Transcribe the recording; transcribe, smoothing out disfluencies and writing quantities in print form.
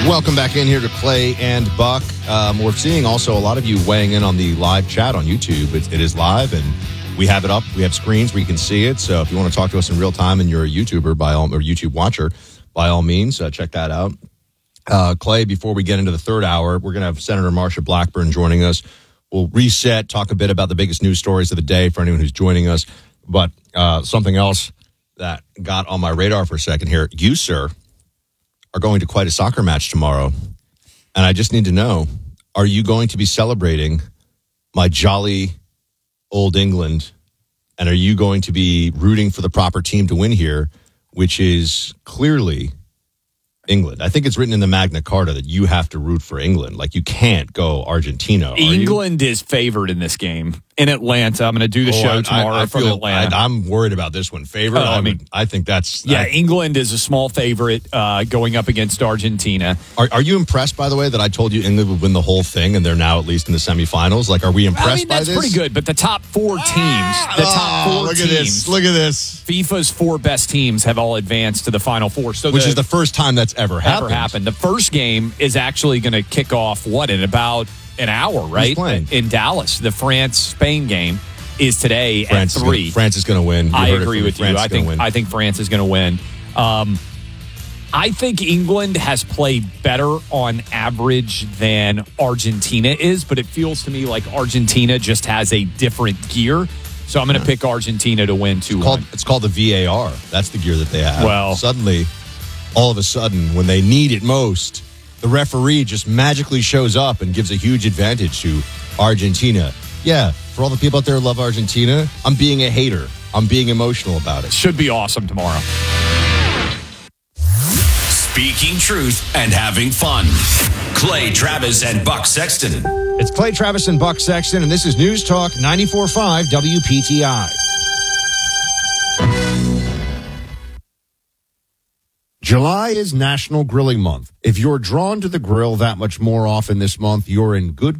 Welcome back in here to Clay and Buck. We're seeing also a lot of you weighing in on the live chat on YouTube. It is live, and we have it up. We have screens where you can see it. So if you want to talk to us in real time and you're a YouTuber or YouTube watcher, by all means, check that out. Clay, before we get into the third hour, we're going to have Senator Marsha Blackburn joining us. We'll reset, talk a bit about the biggest news stories of the day for anyone who's joining us. But something else that got on my radar for a second here. You, sir, are going to quite a soccer match tomorrow. And I just need to know, are you going to be celebrating my jolly old England? And are you going to be rooting for the proper team to win here, which is clearly England? I think it's written in the Magna Carta that you have to root for England. Like, you can't go Argentina. England is favored in this game in Atlanta. I'm going to do the show tomorrow from Atlanta. I'm worried about this one. Favorite? I think that's... England is a small favorite going up against Argentina. Are you impressed, by the way, that I told you England would win the whole thing and they're now at least in the semifinals? Like, are we impressed by this? That's pretty good, but the top four teams, look at this. FIFA's 4 best teams have all advanced to the Final Four. Which is the first time that's ever happened. The first game is actually going to kick off, in about an hour, right? In Dallas. The France-Spain game is today at 3. France is going to win. I agree with you. I think France is going to win. I think England has played better on average than Argentina is, but it feels to me like Argentina just has a different gear. So I'm going to pick Argentina to win 2-1. It's called the VAR. That's the gear that they have. Well, suddenly, all of a sudden, when they need it most, the referee just magically shows up and gives a huge advantage to Argentina. Yeah, for all the people out there who love Argentina, I'm being a hater. I'm being emotional about it. Should be awesome tomorrow. Speaking truth and having fun. Clay Travis and Buck Sexton. It's Clay Travis and Buck Sexton, and this is News Talk 94.5 WPTI. July is National Grilling Month. If you're drawn to the grill that much more often this month, you're in good